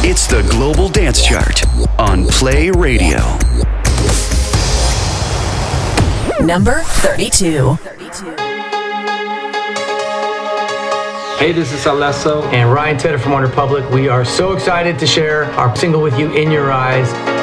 It's the Global Dance Chart on Play Radio. Number 32. Hey, this is Alesso and Ryan Tedder from One Republic. We are so excited to share our single with you, In Your Eyes.